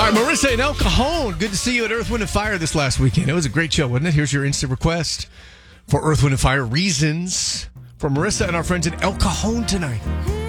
All right, Marissa and El Cajon. Good to see you at Earth, Wind, and Fire this last weekend. It was a great show, wasn't it? Here's your instant request for Earth, Wind, and Fire Reasons for Marissa and our friends at El Cajon tonight.